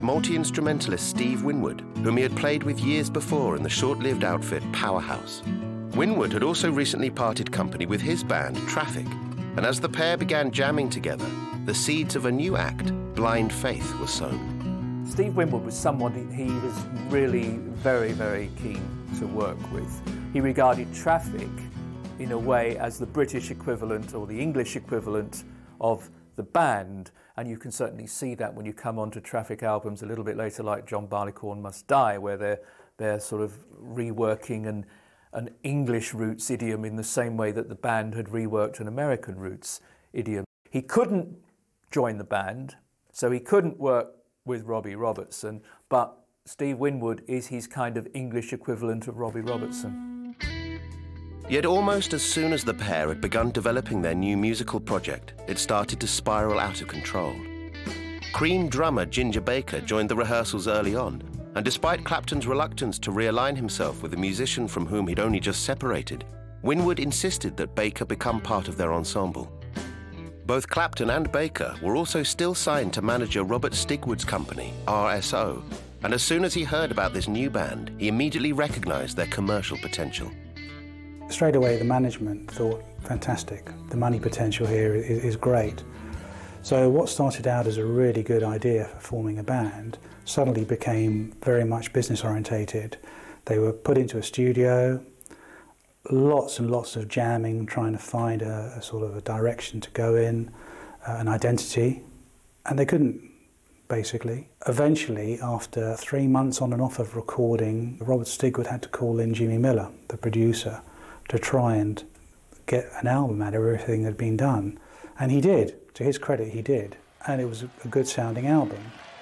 multi-instrumentalist Steve Winwood, whom he had played with years before in the short-lived outfit Powerhouse. Winwood had also recently parted company with his band, Traffic, and as the pair began jamming together, the seeds of a new act, Blind Faith, were sown. Steve Winwood was someone he was really very, very keen to work with. He regarded Traffic, in a way, as the British equivalent or the English equivalent of the band, and you can certainly see that when you come onto Traffic albums a little bit later, like John Barleycorn Must Die, where they're sort of reworking an English roots idiom in the same way that the band had reworked an American roots idiom. He couldn't join the band, so he couldn't work with Robbie Robertson, but Steve Winwood is his kind of English equivalent of Robbie Robertson. Yet almost as soon as the pair had begun developing their new musical project, it started to spiral out of control. Cream drummer Ginger Baker joined the rehearsals early on, and despite Clapton's reluctance to realign himself with a musician from whom he'd only just separated, Winwood insisted that Baker become part of their ensemble. Both Clapton and Baker were also still signed to manager Robert Stigwood's company, RSO, and as soon as he heard about this new band, he immediately recognized their commercial potential. Straight away, the management thought, fantastic, the money potential here is great. So what started out as a really good idea for forming a band suddenly became very much business orientated. They were put into a studio, lots and lots of jamming, trying to find a sort of a direction to go in, an identity, and they couldn't, basically. Eventually, after 3 months on and off of recording, Robert Stigwood had to call in Jimmy Miller, the producer, to try and get an album out of everything that had been done. And he did. To his credit, he did. And it was a good sounding album.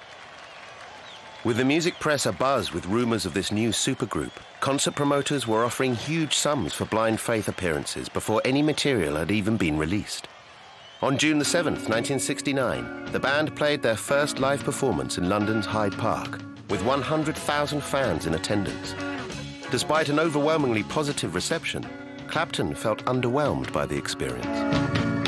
With the music press abuzz with rumours of this new supergroup, concert promoters were offering huge sums for Blind Faith appearances before any material had even been released. On June the 7th, 1969, the band played their first live performance in London's Hyde Park, with 100,000 fans in attendance. Despite an overwhelmingly positive reception, Clapton felt underwhelmed by the experience.